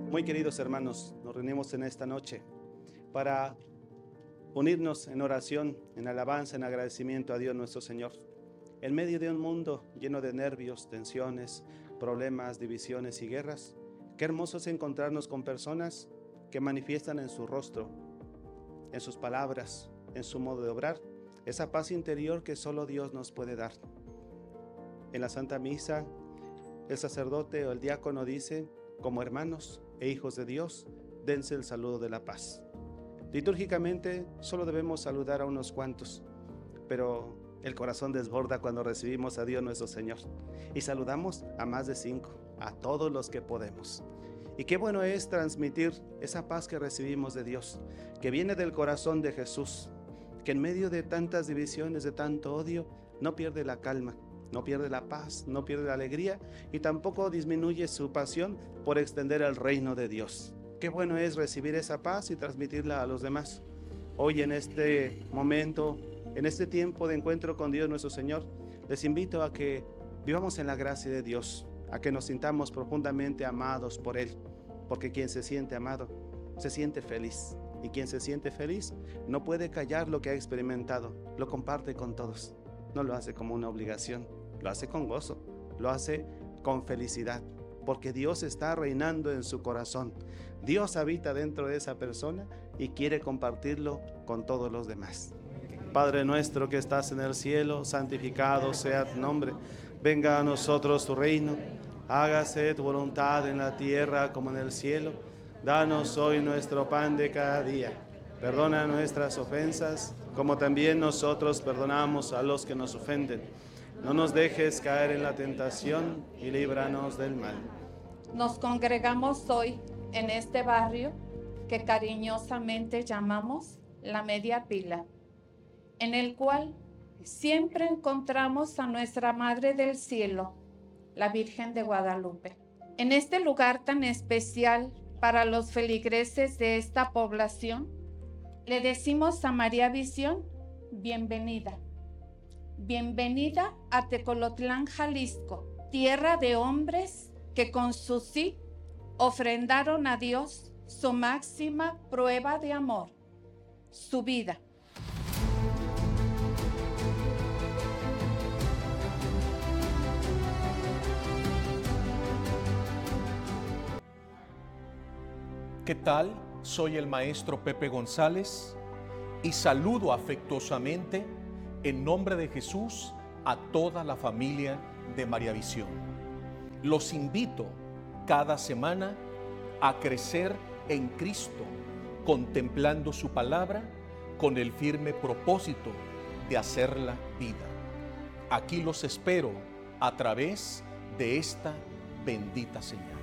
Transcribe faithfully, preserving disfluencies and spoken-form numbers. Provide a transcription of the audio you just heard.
Muy queridos hermanos, nos reunimos en esta noche para unirnos en oración, en alabanza, en agradecimiento a Dios nuestro Señor. En medio de un mundo lleno de nervios, tensiones, problemas, divisiones y guerras, qué hermoso es encontrarnos con personas que manifiestan en su rostro, en sus palabras, en su modo de obrar, esa paz interior que solo Dios nos puede dar. En la Santa Misa, el sacerdote o el diácono dice: como hermanos e hijos de Dios, dense el saludo de la paz. Litúrgicamente solo debemos saludar a unos cuantos, pero el corazón desborda cuando recibimos a Dios nuestro Señor y saludamos a más de cinco, a todos los que podemos. Y qué bueno es transmitir esa paz que recibimos de Dios, que viene del corazón de Jesús, que en medio de tantas divisiones, de tanto odio, no pierde la calma, no pierde la paz, no pierde la alegría y tampoco disminuye su pasión por extender el reino de Dios. Qué bueno es recibir esa paz y transmitirla a los demás. Hoy en este momento, en este tiempo de encuentro con Dios nuestro Señor, les invito a que vivamos en la gracia de Dios, a que nos sintamos profundamente amados por Él, porque quien se siente amado, se siente feliz, y quien se siente feliz no puede callar lo que ha experimentado, lo comparte con todos, no lo hace como una obligación, lo hace con gozo, lo hace con felicidad, porque Dios está reinando en su corazón. Dios habita dentro de esa persona y quiere compartirlo con todos los demás. Padre nuestro que estás en el cielo, santificado sea tu nombre. Venga a nosotros tu reino. Hágase tu voluntad en la tierra como en el cielo. Danos hoy nuestro pan de cada día. Perdona nuestras ofensas, como también nosotros perdonamos a los que nos ofenden. No nos dejes caer en la tentación y líbranos del mal. Nos congregamos hoy en este barrio que cariñosamente llamamos La Media Pila, en el cual siempre encontramos a nuestra Madre del Cielo, la Virgen de Guadalupe. En este lugar tan especial para los feligreses de esta población, le decimos a María Visión, bienvenida. Bienvenida a Tecolotlán, Jalisco, tierra de hombres que con su sí ofrendaron a Dios su máxima prueba de amor, su vida. ¿Qué tal? Soy el maestro Pepe González y saludo afectuosamente en nombre de Jesús a toda la familia de María Visión. Los invito cada semana a crecer en Cristo, contemplando su palabra con el firme propósito de hacerla vida. Aquí los espero a través de esta bendita señal.